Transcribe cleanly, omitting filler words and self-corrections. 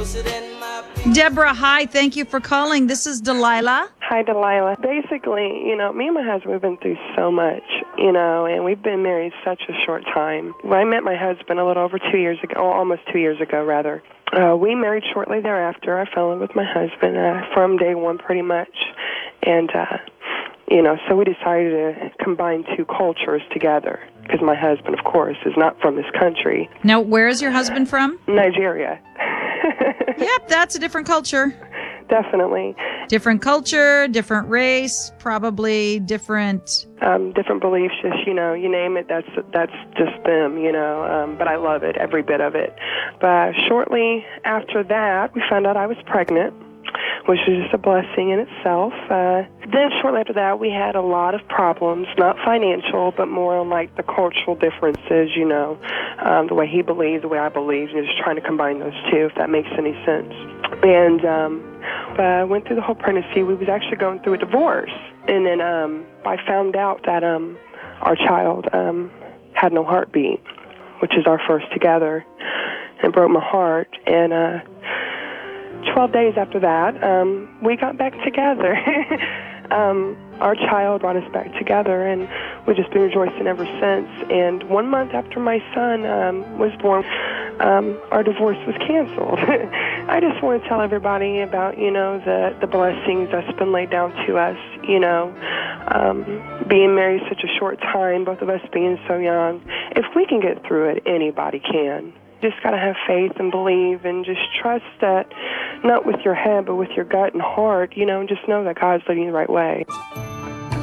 Deborah, hi. Thank you for calling. This is Delilah. Hi, Delilah. Basically, me and my husband, we've been through so much, and we've been married such a short time. When I met my husband a little over 2 years ago, almost 2 years ago, rather. We married shortly thereafter. I fell in with my husband from day one, pretty much. And, so we decided to combine two cultures together because my husband, of course, is not from this country. Now, where is your husband from? Nigeria. Yep, that's a different culture. Definitely. Different culture, different race, probably different... different beliefs, just, you name it, that's just them, but I love it, every bit of it. But shortly after that, we found out I was pregnant, which was just a blessing in itself. Then shortly after that, we had a lot of problems, not financial, but more on like the cultural differences, the way he believed, the way I believed, and just trying to combine those two, if that makes any sense. And went through the whole pregnancy. We was actually going through a divorce, and then I found out that our child had no heartbeat, which is our first together, and broke my heart. And 12 days after that, we got back together. Our child brought us back together, and we've just been rejoicing ever since. And 1 month after my son was born, our divorce was canceled. I just want to tell everybody about, the blessings that's been laid down to us, being married such a short time, both of us being so young. If we can get through it, anybody can. Just got to have faith and believe and just trust that, not with your head, but with your gut and heart, and just know that God's leading you the right way.